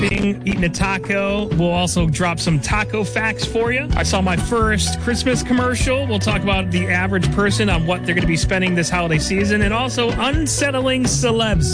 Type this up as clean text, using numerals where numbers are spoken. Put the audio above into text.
eating a taco. We'll also drop some taco facts for you. I saw my first Christmas commercial. We'll talk about the average person on what they're going to be spending this holiday season, and also unsettling celebs